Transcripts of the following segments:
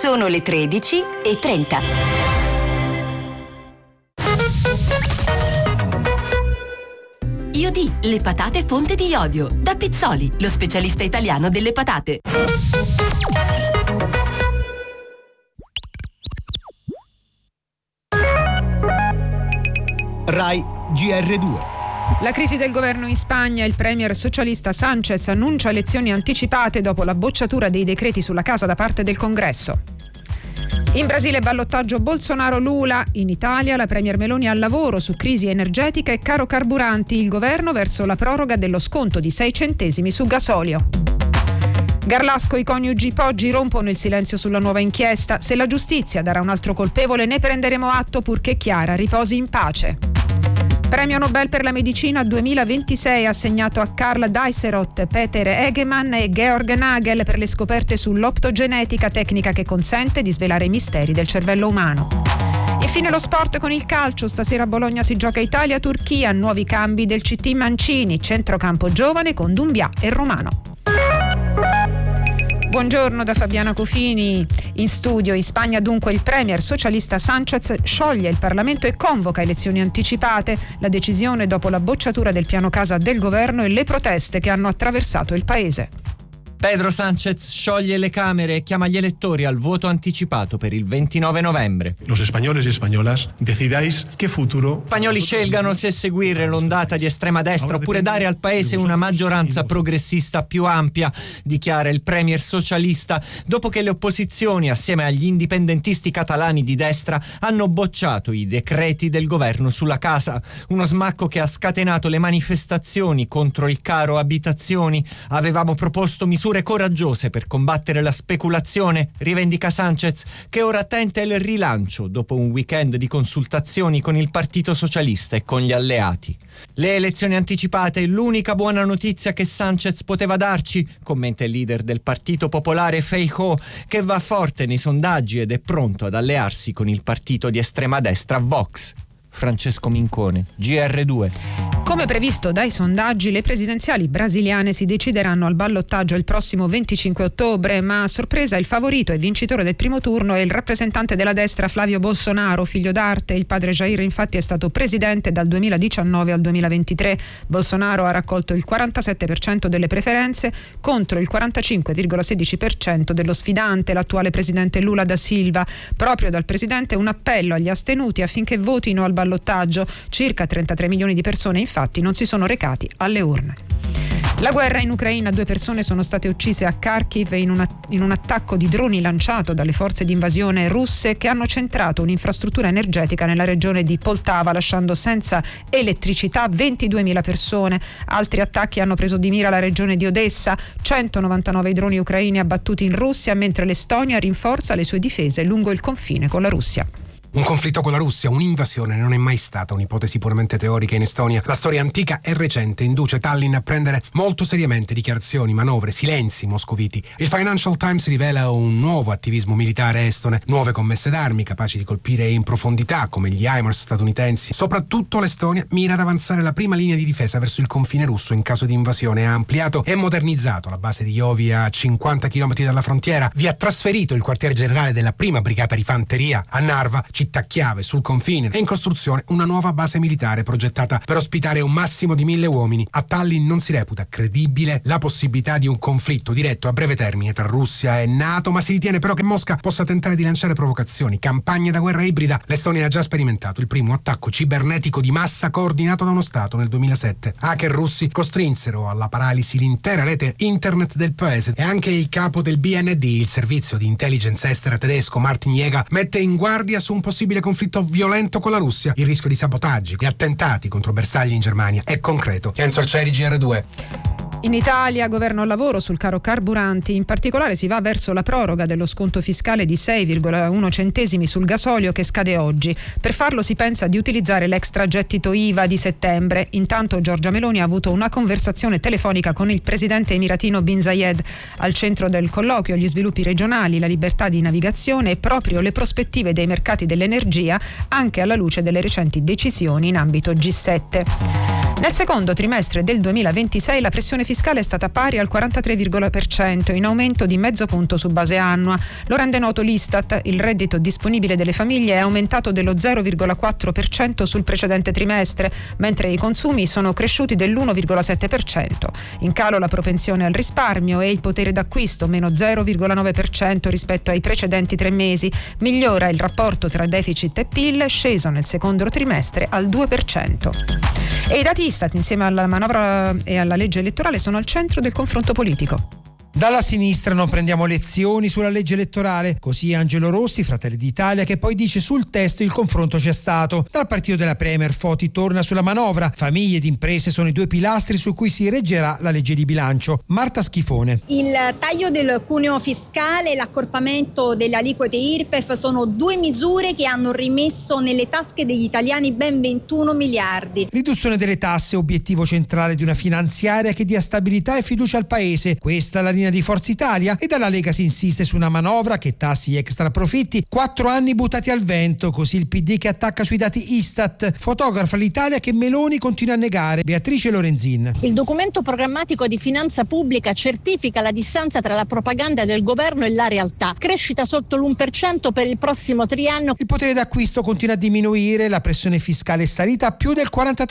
Sono le 13:30. IOD, le patate fonte di iodio. Da Pizzoli, lo specialista italiano delle patate. Rai GR2. La crisi del governo in Spagna, il premier socialista Sánchez annuncia elezioni anticipate dopo la bocciatura dei decreti sulla casa da parte del Congresso. In Brasile ballottaggio Bolsonaro-Lula, in Italia la premier Meloni al lavoro su crisi energetica e caro carburanti, il governo verso la proroga dello sconto di 6 centesimi su gasolio. Garlasco, i coniugi Poggi rompono il silenzio sulla nuova inchiesta, se la giustizia darà un altro colpevole ne prenderemo atto purché Chiara riposi in pace. Premio Nobel per la medicina 2026 assegnato a Karl Dijsselroth, Peter Egemann e Georg Nagel per le scoperte sull'optogenetica, tecnica che consente di svelare i misteri del cervello umano. Infine lo sport con il calcio, stasera a Bologna si gioca Italia-Turchia, nuovi cambi del CT Mancini, centrocampo giovane con Doumbia e Romano. Buongiorno da Fabiana Cofini. In studio, in Spagna dunque il premier socialista Sánchez scioglie il Parlamento e convoca elezioni anticipate. La decisione dopo la bocciatura del piano casa del governo e le proteste che hanno attraversato il paese. Pedro Sánchez scioglie le Camere e chiama gli elettori al voto anticipato per il 29 novembre. Los españoles y españolas decidáis qué futuro. Spagnoli scelgano se seguire l'ondata di estrema destra oppure dare al paese una maggioranza progressista più ampia, dichiara il premier socialista, dopo che le opposizioni assieme agli indipendentisti catalani di destra hanno bocciato i decreti del governo sulla casa, uno smacco che ha scatenato le manifestazioni contro il caro abitazioni. Avevamo proposto misure coraggiose per combattere la speculazione, rivendica Sánchez, che ora tenta il rilancio dopo un weekend di consultazioni con il Partito Socialista e con gli alleati. Le elezioni anticipate, l'unica buona notizia che Sánchez poteva darci, commenta il leader del Partito Popolare Feijóo, che va forte nei sondaggi ed è pronto ad allearsi con il partito di estrema destra Vox. Francesco Mincone, GR2. Come previsto dai sondaggi, le presidenziali brasiliane si decideranno al ballottaggio il prossimo 25 ottobre, ma a sorpresa il favorito e vincitore del primo turno è il rappresentante della destra Flavio Bolsonaro, figlio d'arte. Il padre Jair infatti è stato presidente dal 2019 al 2023. Bolsonaro ha raccolto il 47% delle preferenze contro il 45,16% dello sfidante, l'attuale presidente Lula da Silva. Proprio dal presidente un appello agli astenuti affinché votino al ballottaggio. Circa 33 milioni di persone infatti non si sono recati alle urne. La guerra in Ucraina, 2 persone sono state uccise a Kharkiv in un attacco di droni lanciato dalle forze di invasione russe che hanno centrato un'infrastruttura energetica nella regione di Poltava, lasciando senza elettricità 22.000 persone. Altri attacchi hanno preso di mira la regione di Odessa, 199 droni ucraini abbattuti in Russia, mentre l'Estonia rinforza le sue difese lungo il confine con la Russia. Un conflitto con la Russia, un'invasione non è mai stata un'ipotesi puramente teorica in Estonia. La storia antica e recente induce Tallinn a prendere molto seriamente dichiarazioni, manovre, silenzi moscoviti. Il Financial Times rivela un nuovo attivismo militare estone, nuove commesse d'armi capaci di colpire in profondità come gli HIMARS statunitensi. Soprattutto l'Estonia mira ad avanzare la prima linea di difesa verso il confine russo in caso di invasione. Ha ampliato e modernizzato la base di Jovi a 50 km dalla frontiera. Vi ha trasferito il quartier generale della prima brigata di fanteria a Narva, città chiave sul confine. È in costruzione una nuova base militare progettata per ospitare un massimo di 1.000 uomini. A Tallinn non si reputa credibile la possibilità di un conflitto diretto a breve termine tra Russia e NATO, ma si ritiene però che Mosca possa tentare di lanciare provocazioni, campagne da guerra ibrida. L'Estonia ha già sperimentato il primo attacco cibernetico di massa coordinato da uno Stato nel 2007. Hacker russi costrinsero alla paralisi l'intera rete internet del paese e anche il capo del BND, il servizio di intelligence estera tedesco, Martin Jäger, mette in guardia su un possibile conflitto violento con la Russia. Il rischio di sabotaggi e attentati contro bersagli in Germania è concreto. Enzo Arcieri, GR2. In Italia, governo al lavoro sul caro carburanti, in particolare si va verso la proroga dello sconto fiscale di 6,1 centesimi sul gasolio che scade oggi. Per farlo si pensa di utilizzare l'extragettito IVA di settembre. Intanto Giorgia Meloni ha avuto una conversazione telefonica con il presidente emiratino Bin Zayed. Al centro del colloquio gli sviluppi regionali, la libertà di navigazione e proprio le prospettive dei mercati dell'energia, anche alla luce delle recenti decisioni in ambito G7. Nel secondo trimestre del 2026 la pressione fiscale è stata pari al 43,%, in aumento di mezzo punto su base annua. Lo rende noto l'Istat. Il reddito disponibile delle famiglie è aumentato dello 0,4% sul precedente trimestre, mentre i consumi sono cresciuti dell'1,7%. In calo la propensione al risparmio e il potere d'acquisto, meno 0,9% rispetto ai precedenti 3 mesi. Migliora il rapporto tra deficit e PIL, sceso nel secondo trimestre al 2%. E i dati Istat, insieme alla manovra e alla legge elettorale, sono al centro del confronto politico. Dalla sinistra non prendiamo lezioni sulla legge elettorale, così Angelo Rossi, Fratelli d'Italia, che poi dice sul testo il confronto c'è stato. Dal partito della Premier Foti torna sulla manovra, famiglie ed imprese sono i 2 pilastri su cui si reggerà la legge di bilancio. Marta Schifone. Il taglio del cuneo fiscale e l'accorpamento delle aliquote IRPEF sono 2 misure che hanno rimesso nelle tasche degli italiani ben 21 miliardi. Riduzione delle tasse, obiettivo centrale di una finanziaria che dia stabilità e fiducia al paese. Questa è la linea di Forza Italia, e dalla Lega si insiste su una manovra che tassi gli extra profitti. 4 anni buttati al vento, così il PD che attacca sui dati Istat. Fotografa l'Italia che Meloni continua a negare. Beatrice Lorenzin. Il documento programmatico di finanza pubblica certifica la distanza tra la propaganda del governo e la realtà. Crescita sotto l'1% per il prossimo triennio. Il potere d'acquisto continua a diminuire, la pressione fiscale è salita a più del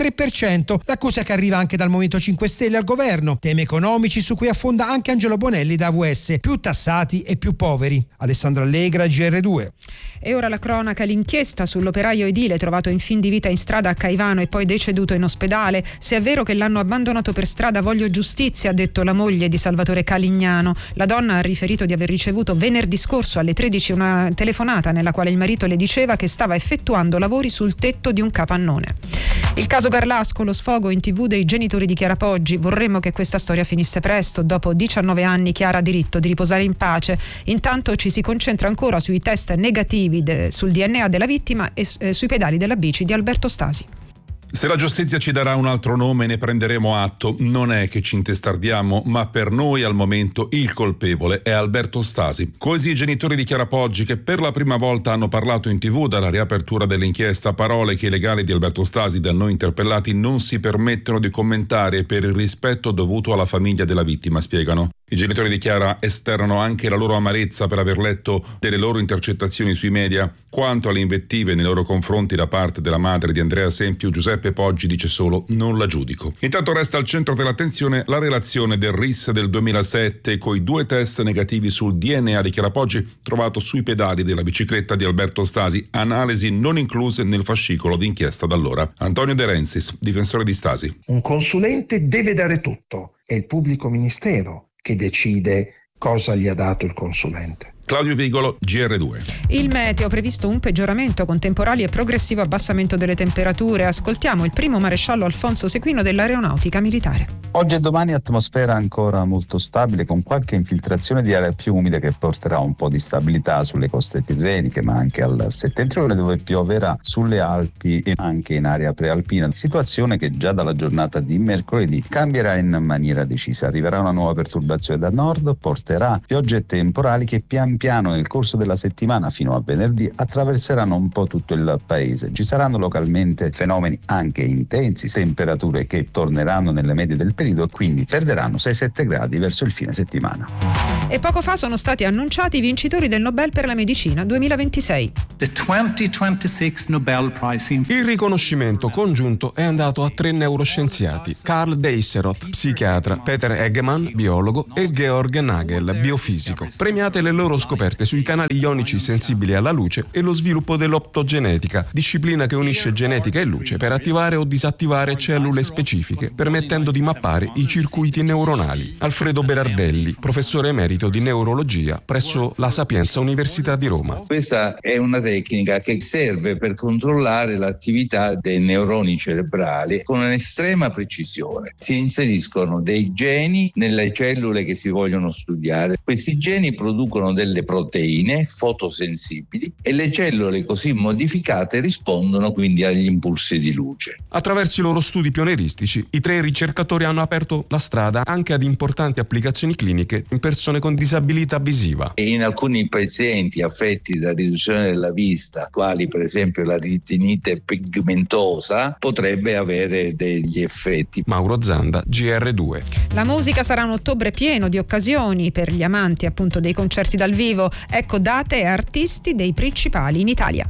43%, l'accusa che arriva anche dal Movimento 5 Stelle al governo. Temi economici su cui affonda anche Angelo Bonelli da AVS, più tassati e più poveri. Alessandro Allegra, GR2. E ora la cronaca, l'inchiesta sull'operaio edile trovato in fin di vita in strada a Caivano e poi deceduto in ospedale. Se è vero che l'hanno abbandonato per strada, voglio giustizia, ha detto la moglie di Salvatore Calignano. La donna ha riferito di aver ricevuto venerdì scorso alle 13 una telefonata nella quale il marito le diceva che stava effettuando lavori sul tetto di un capannone. Il caso Garlasco, lo sfogo in TV dei genitori di Chiara Poggi. Vorremmo che questa storia finisse presto. Dopo 19 anni Chiara ha diritto di riposare in pace. Intanto ci si concentra ancora sui test negativi sul DNA della vittima e sui pedali della bici di Alberto Stasi. Se la giustizia ci darà un altro nome ne prenderemo atto. Non è che ci intestardiamo, ma per noi al momento il colpevole è Alberto Stasi. Così i genitori di Chiara Poggi, che per la prima volta hanno parlato in TV dalla riapertura dell'inchiesta, parole che i legali di Alberto Stasi da noi interpellati non si permettono di commentare per il rispetto dovuto alla famiglia della vittima, spiegano. I genitori di Chiara esternano anche la loro amarezza per aver letto delle loro intercettazioni sui media. Quanto alle invettive nei loro confronti da parte della madre di Andrea Sempiu, Giuseppe Poggi dice solo: non la giudico. Intanto resta al centro dell'attenzione la relazione del RIS del 2007 coi 2 test negativi sul DNA di Chiara Poggi trovato sui pedali della bicicletta di Alberto Stasi, analisi non incluse nel fascicolo d'inchiesta d'allora. Antonio De Rensis, difensore di Stasi. Un consulente deve dare tutto, è il pubblico ministero che decide cosa gli ha dato il consulente. Claudio Vigolo, GR2. Il meteo ha previsto un peggioramento con temporali e progressivo abbassamento delle temperature. Ascoltiamo il primo maresciallo Alfonso Sequino dell'Aeronautica Militare. Oggi e domani atmosfera ancora molto stabile, con qualche infiltrazione di aria più umida che porterà un po' di stabilità sulle coste tirreniche, ma anche al settentrione, dove pioverà sulle Alpi e anche in area prealpina. Situazione che già dalla giornata di mercoledì cambierà in maniera decisa. Arriverà una nuova perturbazione da nord, porterà piogge e temporali che pian piano nel corso della settimana fino a venerdì attraverseranno un po' tutto il paese. Ci saranno localmente fenomeni anche intensi, temperature che torneranno nelle medie del periodo, quindi perderanno 6-7 gradi verso il fine settimana. E poco fa sono stati annunciati i vincitori del Nobel per la medicina 2026. Il riconoscimento congiunto è andato a 3 neuroscienziati: Karl Deisseroth, psichiatra, Peter Eggemann, biologo, e Georg Nagel, biofisico. Premiate le loro scoperte sui canali ionici sensibili alla luce e lo sviluppo dell'optogenetica, disciplina che unisce genetica e luce per attivare o disattivare cellule specifiche, permettendo di mappare i circuiti neuronali. Alfredo Berardelli, professore emerito di neurologia presso la Sapienza Università di Roma. Questa è una tecnica che serve per controllare l'attività dei neuroni cerebrali con un'estrema precisione. Si inseriscono dei geni nelle cellule che si vogliono studiare. Questi geni producono delle delle proteine fotosensibili e le cellule così modificate rispondono quindi agli impulsi di luce. Attraverso i loro studi pionieristici, i 3 ricercatori hanno aperto la strada anche ad importanti applicazioni cliniche in persone con disabilità visiva. E in alcuni pazienti affetti da riduzione della vista, quali per esempio la retinite pigmentosa, potrebbe avere degli effetti. Mauro Zanda, GR2. La musica sarà un ottobre pieno di occasioni per gli amanti appunto dei concerti dal vivo. Ecco date e artisti dei principali in Italia.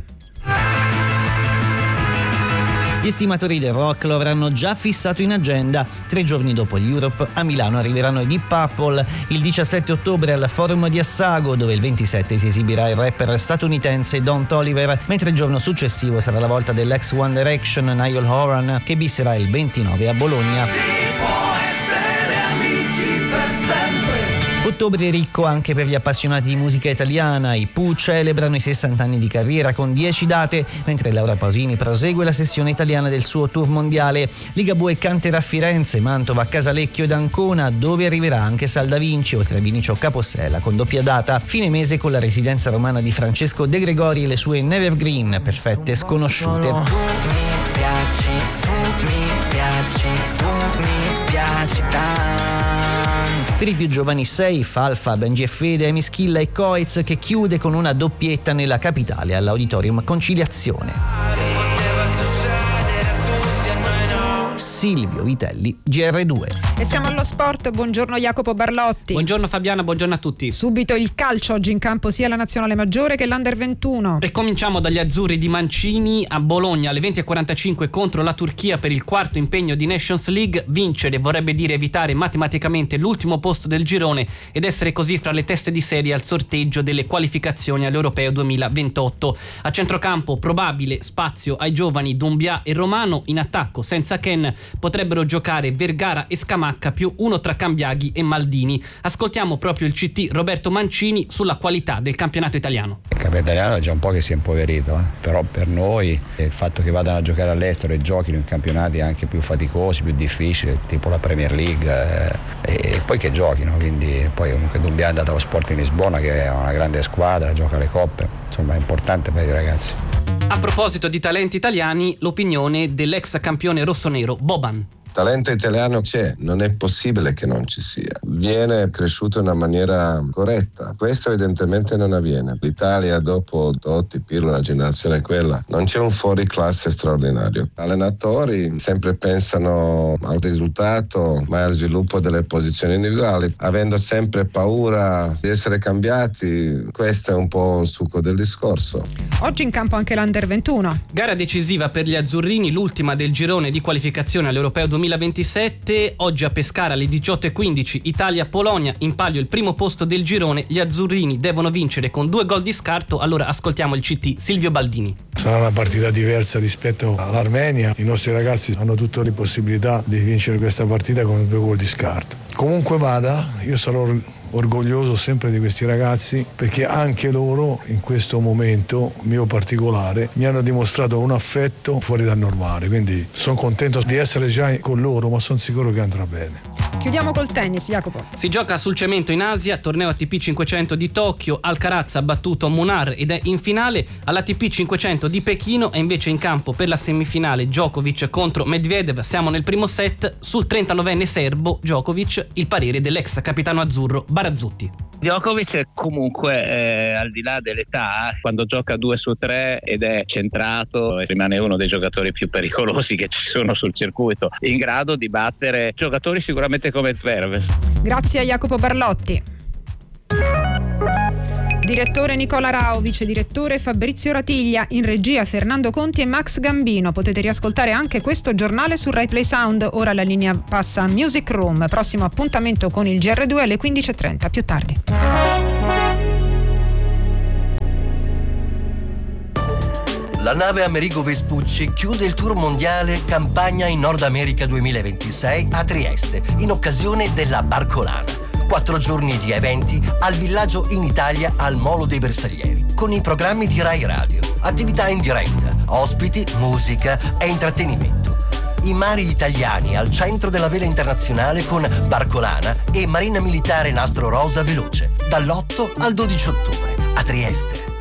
Gli estimatori del rock lo avranno già fissato in agenda. 3 giorni dopo gli Europe, a Milano arriveranno i Deep Purple, il 17 ottobre al Forum di Assago, dove il 27 si esibirà il rapper statunitense Don Toliver, mentre il giorno successivo sarà la volta dell'ex One Direction Niall Horan, che bisserà il 29 a Bologna. Ottobre ricco anche per gli appassionati di musica italiana. I Pooh celebrano i 60 anni di carriera con 10 date, mentre Laura Pausini prosegue la sessione italiana del suo tour mondiale. Ligabue canterà a Firenze, Mantova, Casalecchio ed Ancona, dove arriverà anche Sal Da Vinci, oltre a Vinicio Capossela con doppia data. Fine mese con la residenza romana di Francesco De Gregori e le sue Nevergreen, perfette sconosciute. Tu mi piaci tanto. Per i più giovani 6, Falfa, Benji e Fede, Amy Schilla e Coez, che chiude con una doppietta nella capitale all'Auditorium Conciliazione. Silvio Vitelli, GR2. E siamo allo sport, buongiorno Jacopo Barlotti. Buongiorno Fabiana, buongiorno a tutti. Subito il calcio, oggi in campo sia la nazionale maggiore che l'Under 21. E cominciamo dagli azzurri di Mancini a Bologna alle 20:45 contro la Turchia per il 4º impegno di Nations League. Vincere vorrebbe dire evitare matematicamente l'ultimo posto del girone ed essere così fra le teste di serie al sorteggio delle qualificazioni all'Europeo 2028. A centrocampo probabile spazio ai giovani Doumbia e Romano, in attacco senza Ken potrebbero giocare Vergara e Scamacca più uno tra Cambiaghi e Maldini. Ascoltiamo proprio il CT Roberto Mancini sulla qualità del campionato italiano. Il campionato italiano è già un po' che si è impoverito, però per noi il fatto che vadano a giocare all'estero e giochino in campionati anche più faticosi, più difficili, tipo la Premier League, e poi che giochino, quindi poi comunque Doumbia è andato allo Sporting Lisbona, che è una grande squadra, gioca le coppe, insomma è importante per i ragazzi. A proposito di talenti italiani, l'opinione dell'ex campione rossonero Boban. Talento italiano c'è, non è possibile che non ci sia. Viene cresciuto in una maniera corretta. Questo evidentemente non avviene. L'Italia dopo Totti, Pirlo, la generazione è quella. Non c'è un fuoriclasse straordinario. Allenatori sempre pensano al risultato, ma al sviluppo delle posizioni individuali, avendo sempre paura di essere cambiati. Questo è un po' il succo del discorso. Oggi in campo anche l'Under 21. Gara decisiva per gli azzurrini, l'ultima del girone di qualificazione all'Europeo 2027. Oggi a Pescara alle 18:15 Italia-Polonia, in palio il primo posto del girone. Gli azzurrini devono vincere con 2 gol di scarto. Allora ascoltiamo il CT Silvio Baldini. Sarà una partita diversa rispetto all'Armenia. I nostri ragazzi hanno tutte le possibilità di vincere questa partita con 2 gol di scarto. Comunque vada, io sarò orgoglioso sempre di questi ragazzi, perché anche loro in questo momento mio particolare mi hanno dimostrato un affetto fuori dal normale, quindi sono contento di essere già con loro, ma sono sicuro che andrà bene. Chiudiamo col tennis, Jacopo. Si gioca sul cemento in Asia, torneo ATP 500 di Tokyo. Alcaraz ha battuto Munar ed è in finale. All'ATP 500 di Pechino è invece in campo per la semifinale Djokovic contro Medvedev. Siamo nel primo set. Sul 39enne serbo Djokovic, il parere dell'ex capitano azzurro Barazzutti. Djokovic comunque al di là dell'età, quando gioca 2 su 3 ed è centrato, rimane uno dei giocatori più pericolosi che ci sono sul circuito, in grado di battere giocatori sicuramente come Zverev. Grazie a Jacopo Barlotti. Direttore Nicola Rao, vice direttore Fabrizio Ratiglia, in regia Fernando Conti e Max Gambino. Potete riascoltare anche questo giornale su Rai Play Sound. Ora la linea passa a Music Room. Prossimo appuntamento con il GR2 alle 15:30. Più tardi. La nave Amerigo Vespucci chiude il tour mondiale Campagna in Nord America 2026 a Trieste in occasione della Barcolana. 4 giorni di eventi al villaggio in Italia al Molo dei Bersaglieri, con i programmi di Rai Radio, attività in diretta, ospiti, musica e intrattenimento. i mari italiani al centro della vela internazionale con Barcolana e Marina Militare Nastro Rosa Veloce, dall'8 al 12 ottobre a Trieste.